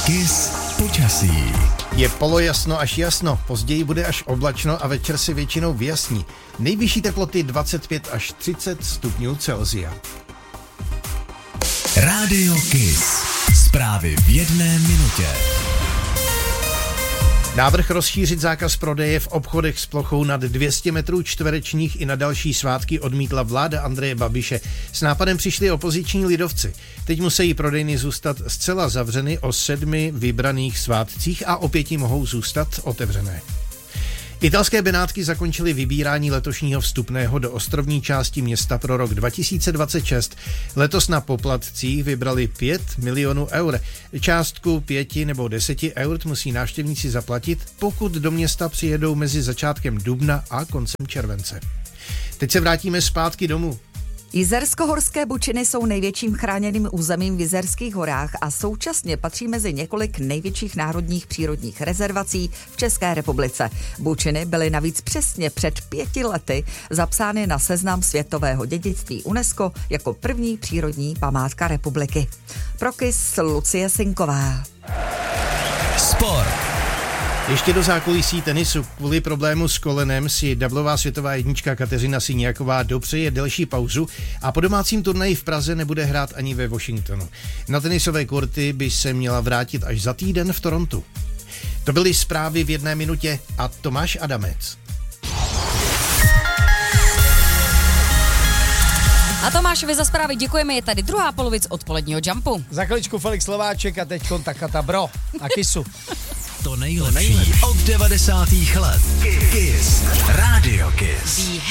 Kiss počasí. Je polojasno až jasno, později bude až oblačno a večer si většinou vyjasní. Nejvyšší teploty 25 až 30 stupňů Celsia. Rádio Kiss. Zprávy v 1 minutě. Návrh rozšířit zákaz prodeje v obchodech s plochou nad 200 metrů čtverečních i na další svátky odmítla vláda Andreje Babiše. S nápadem přišli opoziční lidovci. Teď musí prodejny zůstat zcela zavřeny o 7 vybraných svátcích a o 5 mohou zůstat otevřené. Italské Benátky zakončily vybírání letošního vstupného do ostrovní části města pro rok 2026. Letos na poplatcích vybrali 5 milionů eur. Částku 5 nebo 10 eur musí návštěvníci zaplatit, pokud do města přijedou mezi začátkem dubna a koncem července. Teď se vrátíme zpátky domů. Jizersko-horské bučiny jsou největším chráněným územím v Jizerských horách a současně patří mezi několik největších národních přírodních rezervací v České republice. Bučiny byly navíc přesně před 5 lety zapsány na seznam světového dědictví UNESCO jako první přírodní památka republiky. Pro Kiss Lucie Sinková. Sport. Ještě do zákulisí tenisu. Kvůli problému s kolenem si dablová světová jednička Kateřina Siniaková dopřeje delší pauzu a po domácím turnaji v Praze nebude hrát ani ve Washingtonu. Na tenisové kurty by se měla vrátit až za týden v Torontu. To byly zprávy v 1 minutě a Tomáš Adamec. A Tomášovi za zprávy děkujeme, je tady druhá polovic odpoledního Jumpu. Za chviličku Felix Slováček a teď Takata Bro a Kissu. To nejlepší od 90. let. Kiss. Rádio Kiss.